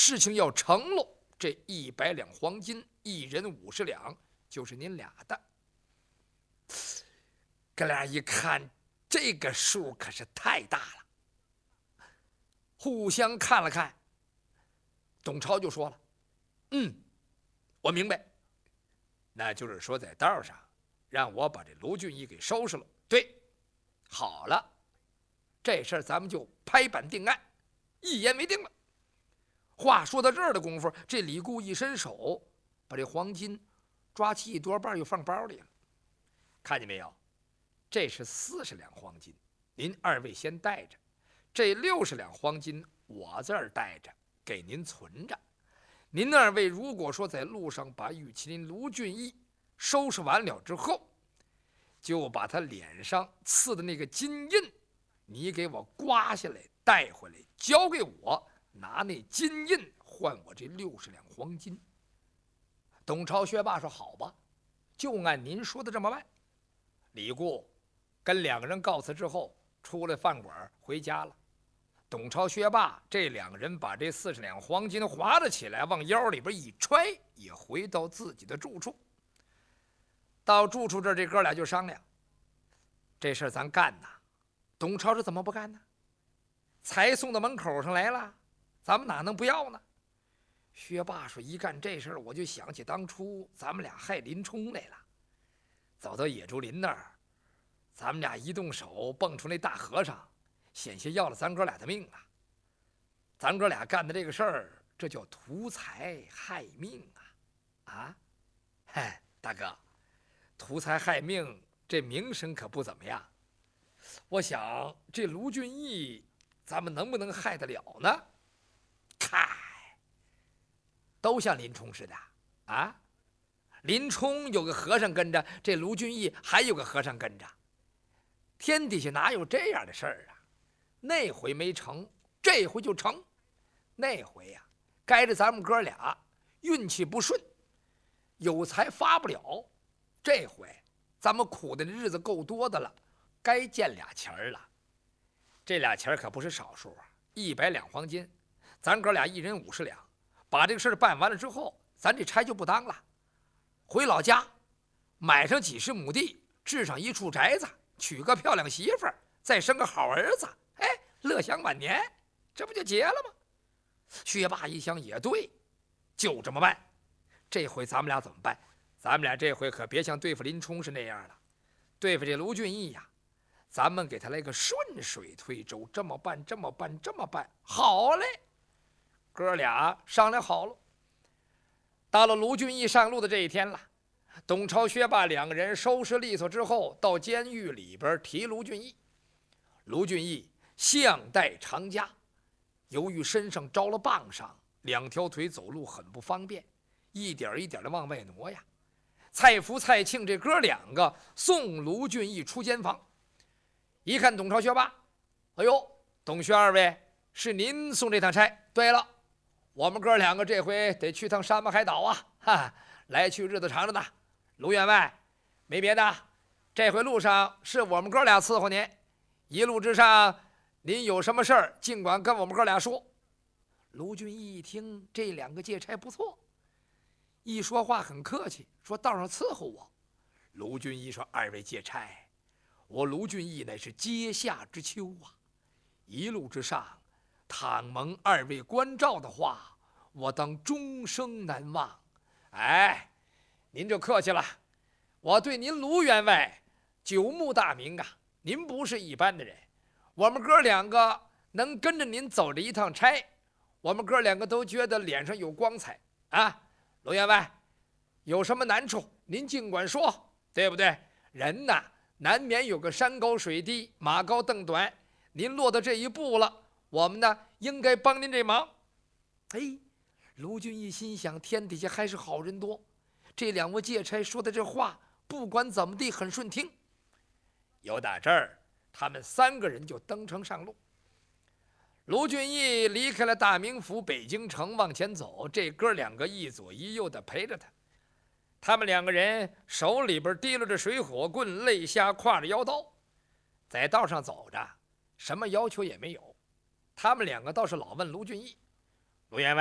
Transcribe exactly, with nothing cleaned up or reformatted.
事情要成了，这一百两黄金，一人五十两，就是您俩的。哥俩一看，这个数可是太大了，互相看了看。董超就说了：“嗯，我明白，那就是说在道上让我把这卢俊义给收拾了。对，好了，这事儿咱们就拍板定案，一言为定了。”话说到这儿的功夫，这李固一伸手，把这黄金抓起一多半又放包里了。看见没有？这是四十两黄金，您二位先带着。这六十两黄金我这儿带着，给您存着。您二位如果说在路上把玉麒麟卢俊义收拾完了之后，就把他脸上刺的那个金印，你给我刮下来带回来，交给我，拿那金印换我这六十两黄金。董超学霸说：“好吧，就按您说的这么办。”李固跟两个人告辞之后，出了饭馆回家了。董超、薛霸这两个人把这四十两黄金划了起来，往腰里边一揣，也回到自己的住处。到住处这儿，这哥俩就商量：这事儿咱干呐。董超是怎么不干呢？才送到门口上来了，咱们哪能不要呢？薛霸说：一干这事儿，我就想起当初咱们俩害林冲来了。走到野猪林那儿，咱们俩一动手，蹦出那大和尚，险些要了咱哥俩的命啊！咱哥俩干的这个事儿，这叫图财害命啊！啊，嗨，大哥，图财害命，这名声可不怎么样。我想这卢俊义，咱们能不能害得了呢？嗨，都像林冲似的啊！林冲有个和尚跟着，这卢俊义还有个和尚跟着。天底下哪有这样的事儿啊？那回没成，这回就成。那回呀、啊，该着咱们哥俩运气不顺，有财发不了。这回咱们苦的日子够多的了，该见俩钱儿了。这俩钱儿可不是少数啊，一百两黄金，咱哥俩一人五十两。把这个事儿办完了之后，咱这差就不当了。回老家，买上几十亩地，置上一处宅子，娶个漂亮媳妇儿，再生个好儿子，哎，乐享晚年，这不就结了吗？薛霸一想也对，就这么办。这回咱们俩怎么办？咱们俩这回可别像对付林冲是那样了，对付这卢俊义呀，咱们给他来个顺水推舟，这么办，这么办，这么办，好嘞！哥俩商量好了。到了卢俊义上路的这一天了，董超、薛霸两个人收拾利索之后，到监狱里边提卢俊义。卢俊义项带长枷，由于身上着了棒上，两条腿走路很不方便，一点一点的往外挪呀。蔡福、蔡庆这哥两个送卢俊义出监房，一看董超、薛霸，哎呦，董薛二位是您送这趟差？对了。我们哥两个这回得去趟山盟海岛啊！哈，来去日子长着呢。卢员外，没别的，这回路上是我们哥俩伺候您，一路之上您有什么事儿，尽管跟我们哥俩说。卢俊义一听这两个借差不错，一说话很客气，说道上伺候我。卢俊义说：“二位借差，我卢俊义乃是阶下之丘啊，一路之上。”倘蒙二位关照的话，我当终生难忘。哎，您就客气了，我对您卢员外久慕大名啊，您不是一般的人。我们哥两个能跟着您走这一趟差，我们哥两个都觉得脸上有光彩啊。卢员外，有什么难处您尽管说，对不对？人呐，难免有个山高水低，马高凳短，您落到这一步了，我们呢，应该帮您这忙。哎，卢俊义心想，天底下还是好人多，这两位借差说的这话，不管怎么地很顺听。有打这儿，他们三个人就登城上路。卢俊义离开了大名府北京城，往前走，这哥两个一左一右的陪着他。他们两个人手里边提溜着水火棍，肋下挎着腰刀，在道上走着，什么要求也没有。他们两个倒是老问卢俊义：“卢员外。”